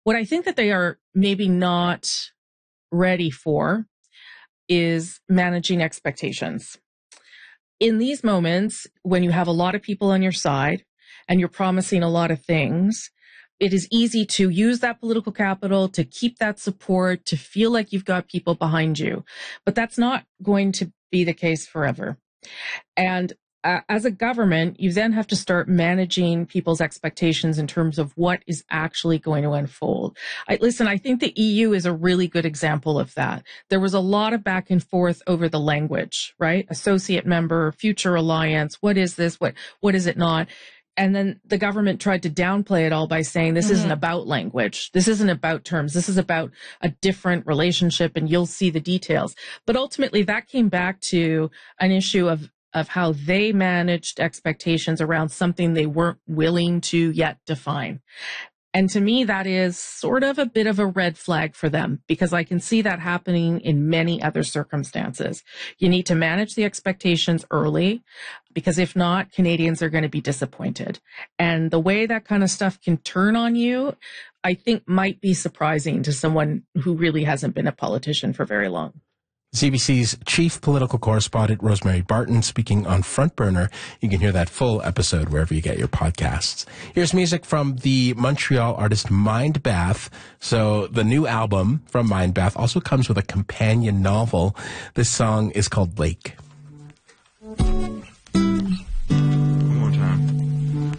What I think that they are maybe not ready for is managing expectations. In these moments, when you have a lot of people on your side and you're promising a lot of things, it is easy to use that political capital, to keep that support, to feel like you've got people behind you. But that's not going to be the case forever. And as a government, you then have to start managing people's expectations in terms of what is actually going to unfold. I think the EU is a really good example of that. There was a lot of back and forth over the language, right? Associate member, future alliance, what is this? What is it not? And then the government tried to downplay it all by saying this isn't about language. This isn't about terms. This is about a different relationship, and you'll see the details. But ultimately, that came back to an issue of how they managed expectations around something they weren't willing to yet define. And to me, that is sort of a bit of a red flag for them, because I can see that happening in many other circumstances. You need to manage the expectations early, because if not, Canadians are going to be disappointed. And the way that kind of stuff can turn on you, I think might be surprising to someone who really hasn't been a politician for very long. CBC's chief political correspondent, Rosemary Barton, speaking on Front Burner. You can hear that full episode wherever you get your podcasts. Here's music from the Montreal artist Mindbath. So the new album from Mindbath also comes with a companion novel. This song is called Lake.